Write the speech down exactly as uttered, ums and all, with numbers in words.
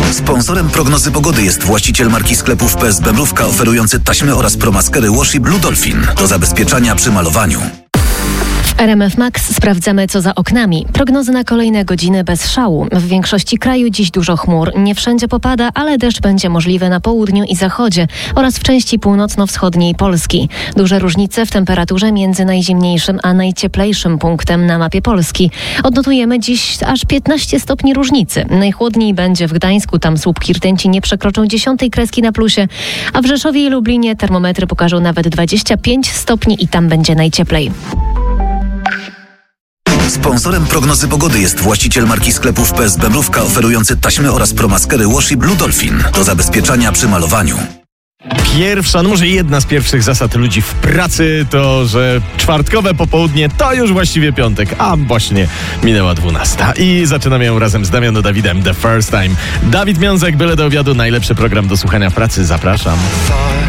Sponsorem prognozy pogody jest właściciel marki sklepów P S B Mrówka, oferujący taśmy oraz promaskery Wash i Blue Dolphin do zabezpieczania przy malowaniu. W R M F Max sprawdzamy, co za oknami. Prognozy na kolejne godziny bez szału. W większości kraju dziś dużo chmur. Nie wszędzie popada, ale deszcz będzie możliwy na południu i zachodzie oraz w części północno-wschodniej Polski. Duże różnice w temperaturze między najzimniejszym a najcieplejszym punktem na mapie Polski. Odnotujemy dziś aż piętnaście stopni różnicy. Najchłodniej będzie w Gdańsku, tam słupki rtęci nie przekroczą dziesiątej kreski na plusie, a w Rzeszowie i Lublinie termometry pokażą nawet dwadzieścia pięć stopni i tam będzie najcieplej. Sponsorem prognozy pogody jest właściciel marki sklepów P S B Mrówka, oferujący taśmy oraz promaskery Wash i Blue Dolphin do zabezpieczania przy malowaniu. Pierwsza, no może jedna z pierwszych zasad ludzi w pracy to, że czwartkowe popołudnie to już właściwie piątek, a właśnie minęła dwunasta. I zaczynamy ją razem z Damianem Dawidem The First Time. Dawid Miązek, byle do obiadu, najlepszy program do słuchania w pracy. Zapraszam.